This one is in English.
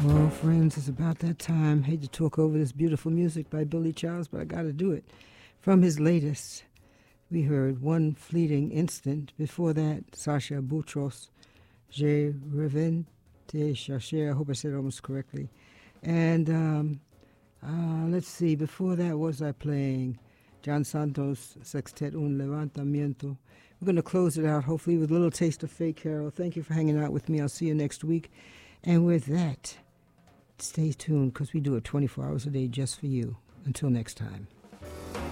Well, friends, it's about that time. Hate to talk over this beautiful music by Billy Childs, but I got to do it. From his latest, we heard One Fleeting Instant. Before that, Sasha Boutros, Je reviens te chercher. I hope I said it almost correctly. And let's see, before that, was I playing John Santos Sextet Un Levantamiento. We're going to close it out, hopefully, with a little taste of Faye Carroll. Thank you for hanging out with me. I'll see you next week. And with that, stay tuned because we do it 24 hours a day just for you. Until next time.